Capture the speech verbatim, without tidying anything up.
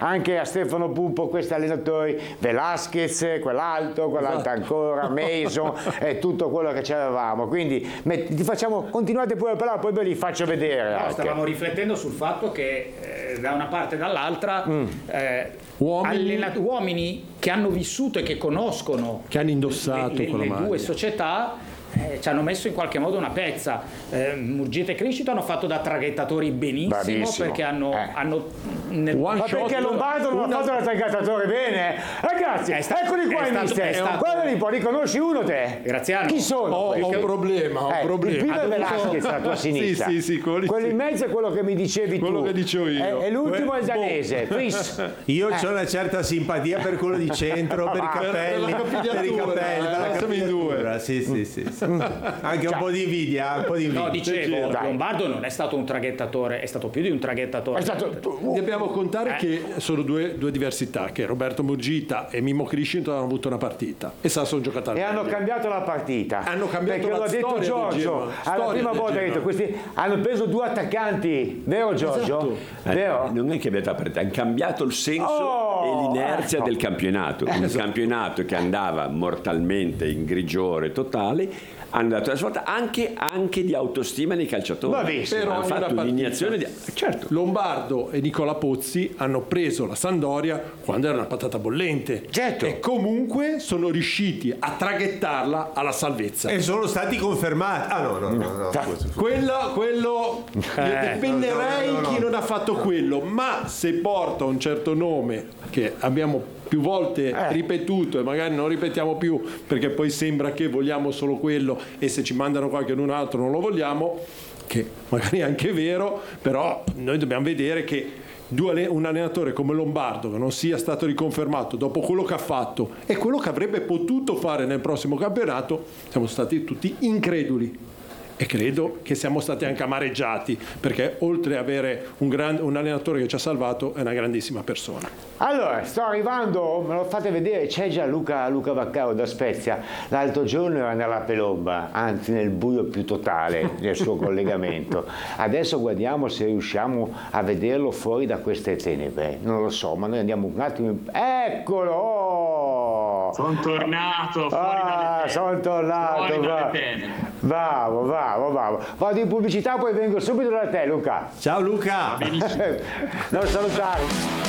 anche a Stefano Pupo questi allenatori, Velasquez, quell'altro, quell'altro ancora, Mason e tutto quello che c'avevamo. Quindi met- ti facciamo, continuate pure a parlare, poi ve li faccio vedere. No, anche. stavamo riflettendo sul fatto che eh, da una parte e dall'altra Mm. eh, Uomini. allena- uomini che hanno vissuto e che conoscono Che hanno indossato le, le- quella le maglia. due società, eh, ci hanno messo in qualche modo una pezza. eh, Murgita e Criscito hanno fatto da traghettatori benissimo, Bravissimo. perché hanno, Eh. hanno nel- One Ma shot, perché Lombardo non una- ha fatto da traghettatore bene? Ragazzi, È sta- eccoli qua è i stato- mister. è stato- Guarda lì, poi riconosci uno te? Graziano. Chi sono? Ho, ho questi? un problema, ho un Eh, il problema. primo è Ha dovuto- Velasquez alla tua sinistra. Sì, sì, sì, quello lì quello sì. in mezzo è quello che mi dicevi Quello tu. che dicevo io. E, e l'ultimo è il Boh. danese, Chris. Io Eh. ho una certa simpatia per quello di centro, per i Ah, per capelli, la capigliatura, per i capelli, eh, per la siamo in due. capigliatura. Sì, sì, sì, sì. Anche un po' di invidia, un po' di invidia. No, dicevo, Dai. Lombardo non è stato un traghettatore, è stato più di un traghettatore. È stato Dobbiamo contare Eh. che sono due, due diversità, che Roberto Murgita e Mimmo Criscito hanno avuto una partita e sa sono giocati E hanno cambiato la partita. Hanno cambiato perché la l'ha detto storia del Giorgio. Genoa. Alla Storia prima del volta ha detto Genoa. questi hanno preso due attaccanti, vero Giorgio? Esatto. Eh, Vero? non è che avete aperto, hanno cambiato il senso Oh, e l'inerzia ecco. del campionato. Un campionato che andava mortalmente in grigiore totale, hanno dato la svolta anche, anche di autostima nei calciatori. Bravissimo. Per Hanno ogni fatto partita. un'iniezione di... Certo. Lombardo e Nicola Pozzi hanno preso la Sampdoria quando era una patata bollente. Certo. E comunque sono riusciti a traghettarla alla salvezza. E sono stati confermati. Ah no, no, no, no, scusa. Quello, quello io dependerei no, no, no, no. chi non ha fatto quello, ma se porta un certo nome che abbiamo più volte Eh. ripetuto e magari non ripetiamo più perché poi sembra che vogliamo solo quello e se ci mandano qualche un altro non lo vogliamo, che magari è anche vero, però noi dobbiamo vedere che due alle- un allenatore come Lombardo che non sia stato riconfermato dopo quello che ha fatto e quello che avrebbe potuto fare nel prossimo campionato, siamo stati tutti increduli. E credo che siamo stati anche amareggiati perché oltre ad avere un, gran, un allenatore che ci ha salvato è una grandissima persona. Allora, sto arrivando, me lo fate vedere, c'è già Luca, Luca Vaccaro da Spezia. L'altro giorno era nella pelomba, anzi nel buio più totale del suo collegamento. Adesso guardiamo se riusciamo a vederlo fuori da queste tenebre. Non lo so, ma noi andiamo un attimo... In... Eccolo! Sono tornato fuori Ah, dalle sono tornato, fuori dalle bravo. tenebre. Bravo, bravo, bravo. Vado in pubblicità, poi vengo subito da te, Luca. Ciao Luca! Benissimo. Non salutare.